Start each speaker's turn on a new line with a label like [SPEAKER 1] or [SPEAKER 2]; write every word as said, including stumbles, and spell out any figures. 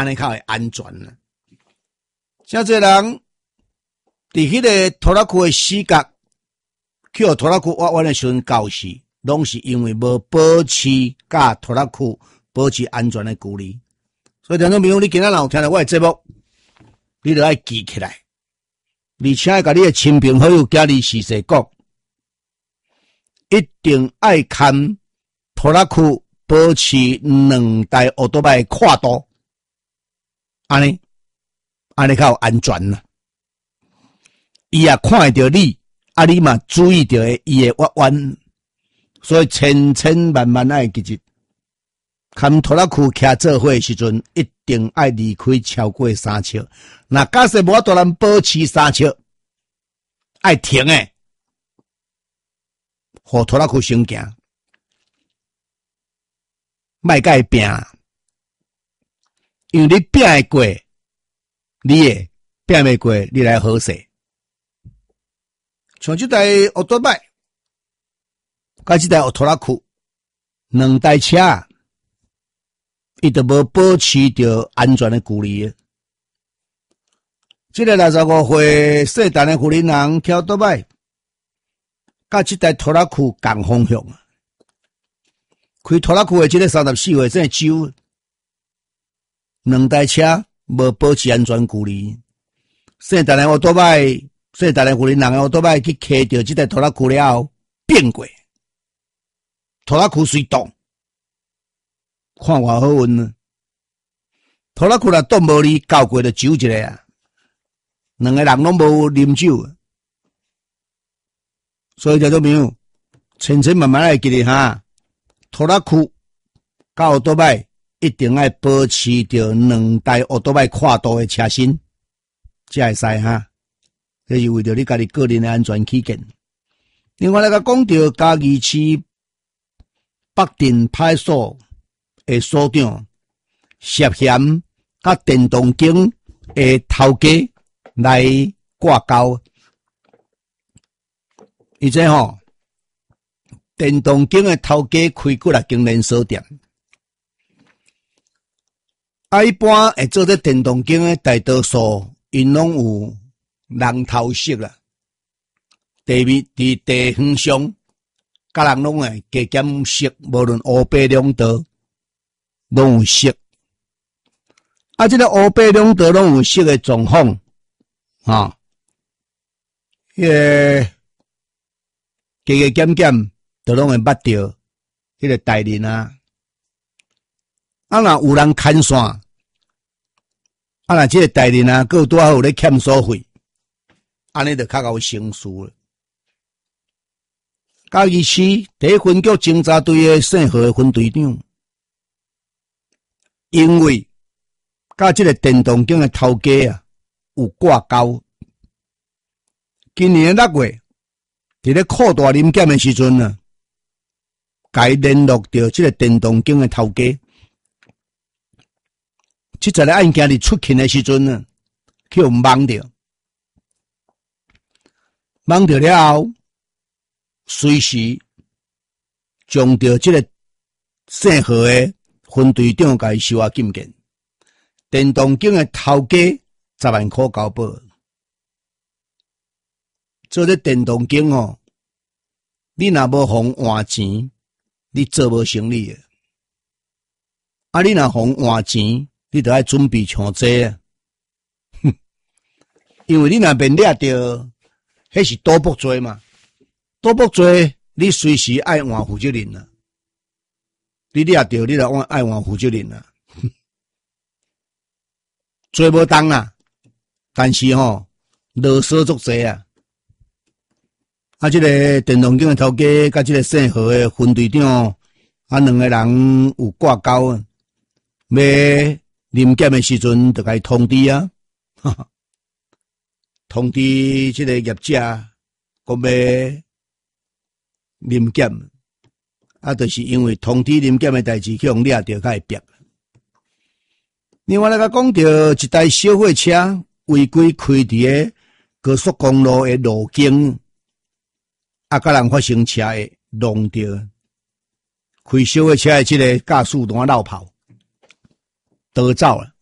[SPEAKER 1] 安尼较会安全啦。真侪人伫迄个拖拉库的死角，去互拖拉库挖弯的时阵搞死，拢是因为无保持甲拖拉库保持安全的距离。所以听众朋友，你今仔日有听到我的节目，你著爱记起来，而且爱甲你的亲朋好友家己细细讲，一定爱看拖拉库保持两台奥多麦的跨度，安尼安尼较有安全啦。伊也看会到你，啊你嘛注意到伊的弯弯，所以千千万万爱记住，看拖拉库徛做伙的时阵，一定爱离开超过三尺。那假设无多人保持三尺，爱停诶，互拖拉库先行，莫甲伊拼，因为你拼会过，你会拼袂过，你来好势。像这台奥多麦，甲这台奥拖拉库，两台车，伊都无保持着安全的距离。这个六十五岁细陈的富人人骑奥多麦，甲这台拖拉库同方向，开拖拉库的这个三十四岁这个周，两台车无保持安全距离，细陈的奥多麦。所以，大家富人人的奥多麦去骑着这台拖拉库了后，变过，拖拉库随动，看偌好运呢。拖拉库若动无哩，交过就酒一个啊，两个人拢无啉酒，所以叫做朋友，千千万万要记得哈，拖拉库甲奥多麦一定要保持着两台奥多麦跨度的车身，才会使哈。这是为着你家己个人的安全起见。另外来个讲到嘉义市北镇派出所的所长涉嫌甲电动间的头家来挂钩，伊这吼电动间的头家开几啊间连锁店，啊一般会做这电动间的大多数因拢有人头色啦，地面伫地方上，甲人拢会加减色，无论乌白两道拢有色。啊，这个乌白两道拢有色的状况，啊，迄个加加减减，都拢会捌着迄个代人啊。啊，若有人牵线，啊，若这个代人啊，佫有拄好有咧欠收费。安尼就较有成事了。嘉义市第一分局侦查队的姓何的分队长，因为甲这个电动间的头家啊有挂钩，今年六月伫咧扩大临检的时阵呢，甲伊联络到这个电动间的头家，这在个案件里出勤的时阵呢，去有忙着。忙着了后，随时将着这个姓何的分队长甲伊收押禁见，电动间的头家十万块交保。做这电动间哦，你若无互换钱，你做无生意的。啊，你若互换钱，你着爱准备抢济啊，哼，因为你若免掠着。迄是赌博罪嘛？赌博罪，你随时爱换负责任啦。你掠着，你就爱换负责任啦。罪无重啦，但是吼，勒索足济啊。啊，这个电动间的头家，甲这个姓何的分队长，啊，两个人有挂钩，要临检的时阵，就该通知啊。哈哈，通知这个业者，讲要临检，啊，就是因为通知临检的代志，去用掠着，较会逼。另外来个讲到一台小货车违规开伫个高速公路的路径，啊，甲人发生车的弄着，开小货车的这个驾驶单绕跑，逃走了。